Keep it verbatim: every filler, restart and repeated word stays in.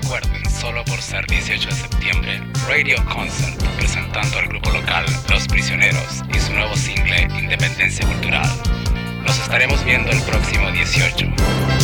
Recuerden, solo por ser dieciocho de septiembre, Radio Concert, presentando al grupo local Los Prisioneros y su nuevo single Independencia Cultural. Nos estaremos viendo el próximo dieciocho.